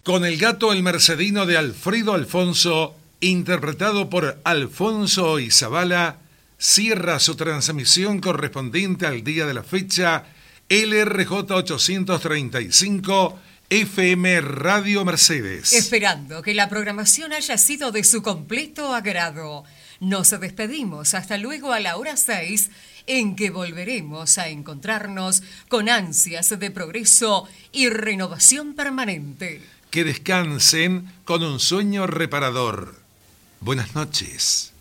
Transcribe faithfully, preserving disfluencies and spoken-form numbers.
Con el gato el mercedino de Alfredo Alfonso, interpretado por Alfonso Izabala, cierra su transmisión correspondiente al día de la fecha L R J ochocientos treinta y cinco F M Radio Mercedes. Esperando que la programación haya sido de su completo agrado, nos despedimos hasta luego a la hora seis, en que volveremos a encontrarnos con ansias de progreso y renovación permanente. Que descansen con un sueño reparador. Buenas noches.